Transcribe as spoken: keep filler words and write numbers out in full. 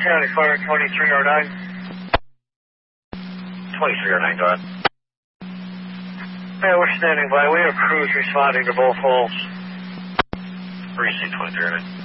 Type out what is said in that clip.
County Fire twenty-three oh nine. twenty-three oh nine, go ahead. Yeah, we're standing by. We have crews responding to both holes. Precinct twenty-three oh nine.